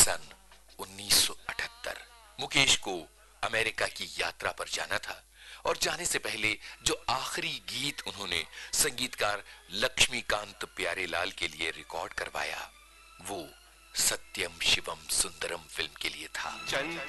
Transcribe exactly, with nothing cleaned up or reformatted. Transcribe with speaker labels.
Speaker 1: सन उन्नीस सौ अठहत्तर। मुकेश को अमेरिका की यात्रा पर जाना था और जाने से पहले जो आखिरी गीत उन्होंने संगीतकार लक्ष्मीकांत प्यारेलाल के लिए रिकॉर्ड करवाया वो सत्यम शिवम सुंदरम फिल्म के लिए था।